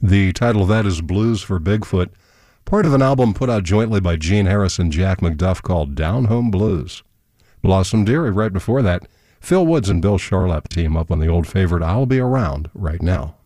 The title of that is Blues for Bigfoot, part of an album put out jointly by Gene Harris and Jack McDuff called Down Home Blues. Blossom Dearie right before that. Phil Woods and Bill Charlap team up on the old favorite I'll Be Around right now.